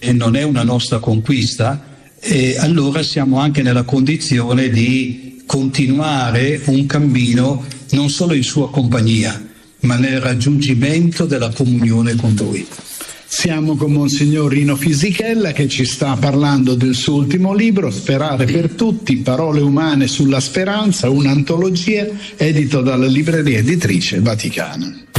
e non è una nostra conquista, e allora siamo anche nella condizione di continuare un cammino non solo in sua compagnia, ma nel raggiungimento della comunione con Lui. Siamo con Monsignor Rino Fisichella che ci sta parlando del suo ultimo libro, Sperare per tutti, parole umane sulla speranza, un'antologia edito dalla libreria editrice Vaticana.